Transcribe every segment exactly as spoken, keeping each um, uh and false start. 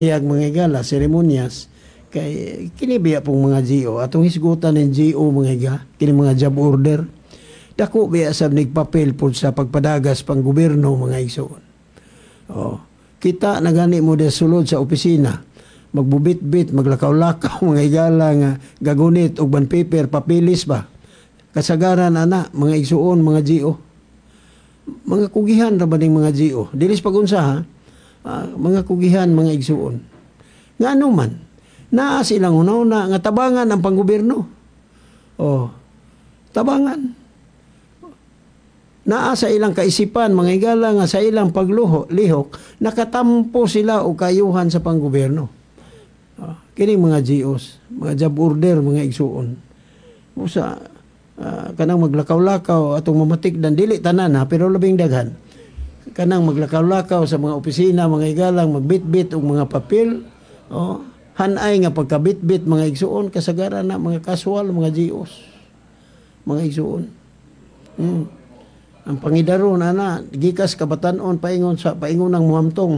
iyag mga igala, seremonyas, kay kini biya pong mga G O. Atong hisgutan ng G O mga iga, kini mga job order. Dako biya sab nigpapel po sa pagpadagas pang gobyerno mga igsoon. Oh, kita na gani mo de sulod sa opisina, magbubit-bit, maglakaw-lakaw mga igala nga gagunit og ban paper, papilis ba. Kasagaran ana mga igsoon, mga G O. Mga kugihan ra ba ning mga G O? Dilis pagunsa ha. Uh, mga kugihan, mga igsuon. Nga ano man, naa silang una-una nga tabangan ang panggobyerno. Oh, tabangan. Naa sa ilang kaisipan, mga igala nga sa ilang pagluho, lihok, nakatampo sila o kayuhan sa panggobyerno. Uh, kini mga G Os, mga job order, mga igsuon. Usa, uh, kanang maglakaw-lakaw atong mamatikdan, dili tanan ha, pero labing daghan. Kanang maglakaw-lakaw sa mga opisina, mga igalang, magbit-bit og mga papel, oh, hanay nga pagkabit-bit mga igsuon, kasagaran na mga casual, mga G Os, mga igsuon. Hmm. Ang pangidaron, ana, gikas kabatanon, paingon sa paingon ng muhamtong.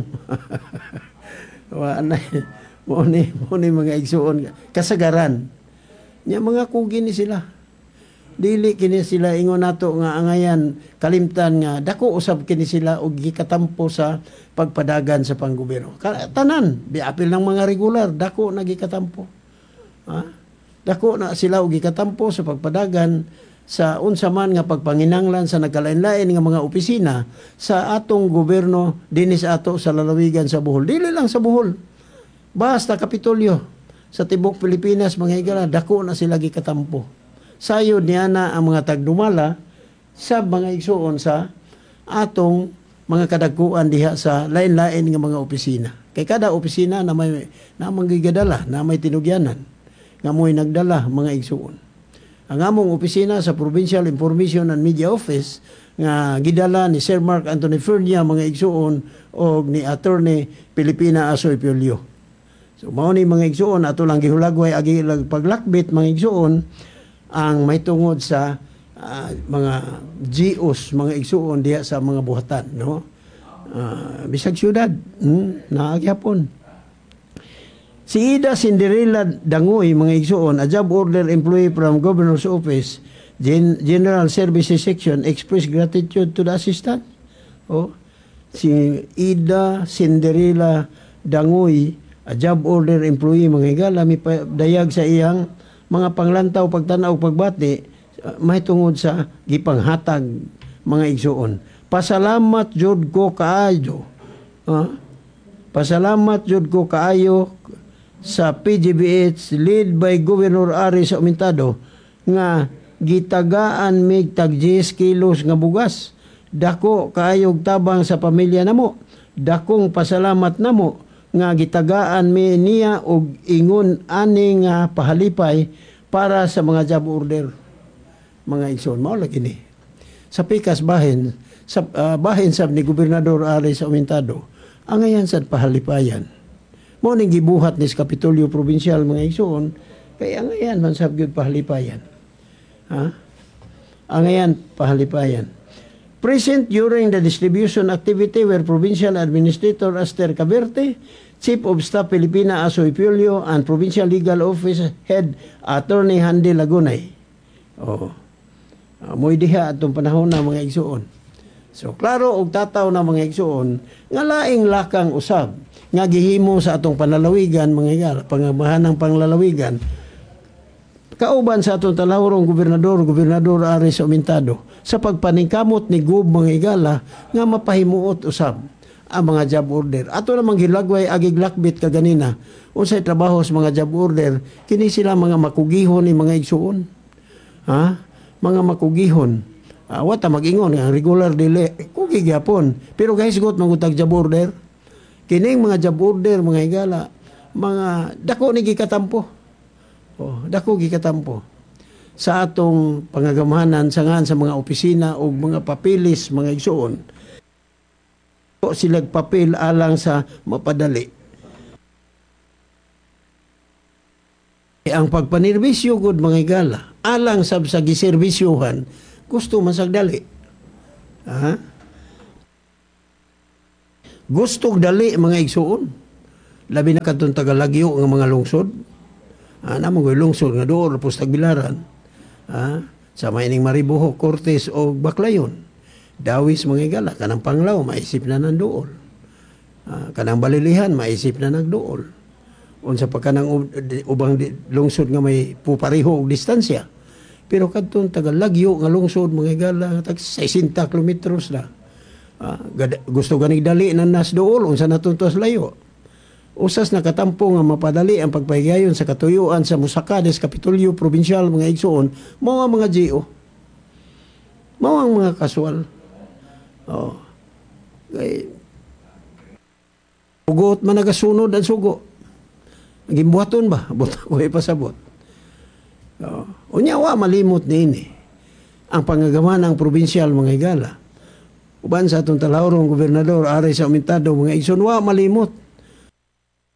Wala, mo ni, mo ni mga igsuon, kasagaran. Nya mga kugi ni sila. Dili kini sila ingon nato nga angayan kalimtan nga dako usab kini sila og gikatampo sa pagpadagan sa panggobyerno. Tanan, biapil ng mga regular dako na gikatampo. Ha? Dako na sila og gikatampo sa pagpadagan sa unsa man nga pagpanginanglan sa nagkalain-lain nga mga opisina sa atong gobyerno dinis ato sa lalawigan sa Bohol. Dili lang sa Bohol. Basta Kapitolyo sa tibok Pilipinas mga igala dako na sila gikatampo. Sayod niya na ang mga tagdumala sa mga igsuon sa atong mga kadagkuan diha sa lain-lain nga mga opisina. Kay kada opisina na may na manggigadala, na may tinugyanan, nga mo'y nagdala mga igsuon. Ang among opisina sa Provincial Information and Media Office nga gidala ni Sir Mark Anthony Fernia mga igsuon o ni Attorney Pilipina Asoy Piolio. So mao ni mga igsuon ato lang gihulagway agi paglakbit mga igsuon ang may tungod sa uh, mga G Os, mga igsuon diha sa mga buhatan, no? Uh, bisag syudad, hmm, naagyapon. Si Ida Cinderella Dangoy, mga igsuon, a job order employee from Governor's Office, Gen General Services Section, express gratitude to the assistant. Oh, si Ida Cinderella Dangoy, a job order employee, mga igala, may dayag sa iyang mga panglantaw, pagtanaw, pagbati, uh, may tungod sa gipanghatag mga igsuon. Pasalamat jud ko kaayo. Uh, pasalamat jud ko kaayo sa P G B H led by Governor Ari sa Umintado nga gitagaan mig tag ten kilos nga bugas. Dako kaayog tabang sa pamilya namo. Dakong pasalamat namo nga gitagaan mi niya og ingon ani nga pahalipay para sa mga job order mga igsoon. Mao lagi ni sa pikas bahin sa uh, bahin sab ni Gobernador Ari sa Umintado ang ayan sad pahalipayan mo ning gibuhat ni sa Kapitolyo Provincial mga igsoon kay ang ayan man sab gyud pahalipayan. Ha? Ang ayan pahalipayan. Present during the distribution activity were Provincial Administrator Aster Caverte, Chief of Staff Pilipina Asoy Piolio, and Provincial Legal Office Head Attorney Handy Lagunay. Oh. Amoy diha atong panahon na mga igsuon. So klaro og tataw na mga igsuon nga laing lakang usab nga gihimo sa atong panlalawigan mga igala, pangambahanang panglalawigan. Kauban sa atong talahurong gobernador, Gobernador Ari sa Umintado, sa pagpaningkamot ni Gub mga igala nga mapahimuot usab ang mga job order. Ato namang gilagway agig lakbit kaganina unsay trabaho sa mga job order, kini sila mga makugihon ni mga igsuon. Ha? Mga makugihon. Uh, wata mag-ingon nga regular dili kugi gyapon. Pero guys got mangutag job order. Kining mga job order mga igala, mga dako ni gikatampo. Oh, dako gikatampo sa atong pangagamahanan sangan sa mga opisina o mga papilis mga igsuon. Silag papel alang sa mapadali. Ang pagpanirbisyo gud mga igala alang sab sa giserbisyuhan gusto man sagdali. Ha? Gusto dali mga igsuon. Labi na kadtong tagalagyo nga mga lungsod. Ah, namang ko'y lungsod nga dool pus Tagbilaran. Ah, sa maining Mariboho, Cortes o Baclayon. Dawis mga igala, kanang Panglao, maisip na ng dool. Ah, kanang Balilihan, maisip na nagdool. Unsa pa kanang ubang lungsod nga may pupareho og distansya. Pero kadtong tagalagyo nga lungsod mga igala tag sixty kilometros na. Ah, gusto ganig dali na nas dool unsa natuntos layo. Usas nakatampo nga mapadali ang pagpahigayon sa katuyuan sa Musacades, Kapitolyo, Provincial, mga igsoon, mao ang mga G O. Mao ang mga kasual. Oh. Kay ugot man nagasunod ang sugo. Gimbuhaton ba? Buta ko ipasabot. Oh. Unya wa malimot niini ang pangagawa ng provincial mga higala. Uban sa atong talawrong gobernador aray sa Umintado mga igsoon wa malimot